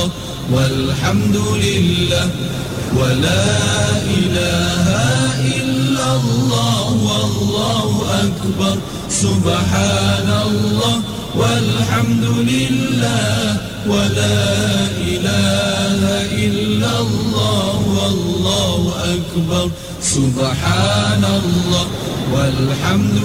الله والحمد لله ولا إله إلا الله والله أكبر سبحان الله والحمد لله ولا إله إلا الله والله أكبر سبحان الله والحمد